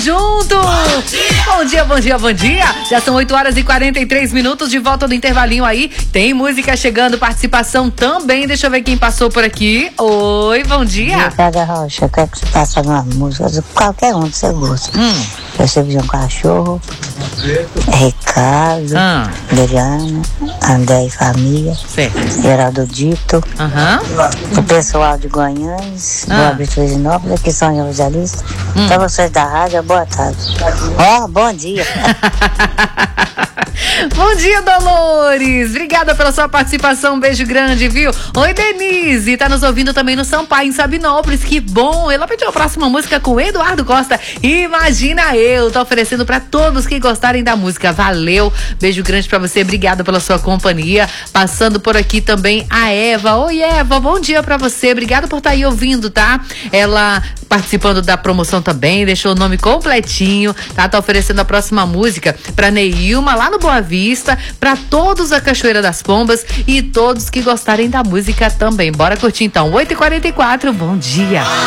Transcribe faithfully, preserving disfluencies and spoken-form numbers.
junto! Bom dia! Bom dia, bom dia, bom dia! Já são oito horas e quarenta e três minutos de volta do intervalinho aí. Tem música chegando, participação também. Deixa eu ver quem passou por aqui. Oi, bom dia! Ricardo Rocha, eu quero que você passe uma música de qualquer um do seu gosto. Hum. Você viu um cachorro, Ricardo, Ah. Adriana, André e família, Certo. Geraldo Dito, Aham. o pessoal de Goiânia, Ah. Boa Brito Vesinópolis, aqui são evangelistas. Hum. Para vocês da rádio, boa tarde. Ó, oh, bom dia. Bom dia, Dolores. Obrigada pela sua participação. Um beijo grande, viu? Oi, Denise. Tá nos ouvindo também no Sampaio, em Sabinópolis. Que bom. Ela pediu a próxima música com o Eduardo Costa. Imagina eu. Tô oferecendo pra todos que gostarem da música. Valeu. Beijo grande pra você. Obrigada pela sua companhia. Passando por aqui também a Eva. Oi, Eva. Bom dia pra você. Obrigada por estar aí ouvindo, tá? Ela participando da promoção também. Deixou o nome completinho, tá? Tá oferecendo a próxima música pra Neilma, lá no Boa Vista, pra todos a Cachoeira das Pombas e todos que gostarem da música também. Bora curtir então. oito e quarenta e quatro, bom dia.